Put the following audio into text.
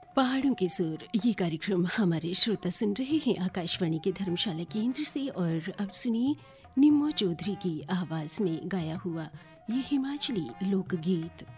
पहाड़ों के सुर, ये कार्यक्रम हमारे श्रोता सुन रहे हैं आकाशवाणी के धर्मशाला केंद्र से। और अब सुनिए निम्मो चौधरी की आवाज में गाया हुआ ये हिमाचली लोकगीत।